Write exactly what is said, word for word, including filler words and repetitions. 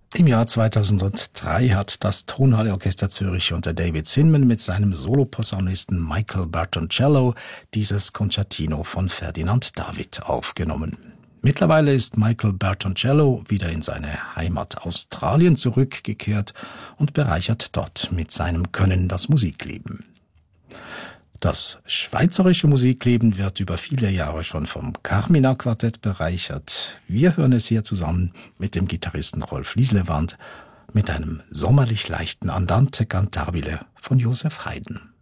Im Jahr zweitausenddrei hat das Tonhalle Orchester Zürich unter David Zinman mit seinem Soloposaunisten Michael Bertoncello dieses Concertino von Ferdinand David aufgenommen. Mittlerweile ist Michael Bertoncello wieder in seine Heimat Australien zurückgekehrt und bereichert dort mit seinem Können das Musikleben. Das schweizerische Musikleben wird über viele Jahre schon vom Carmina-Quartett bereichert. Wir hören es hier zusammen mit dem Gitarristen Rolf Lieslewand mit einem sommerlich leichten Andante cantabile von Joseph Haydn.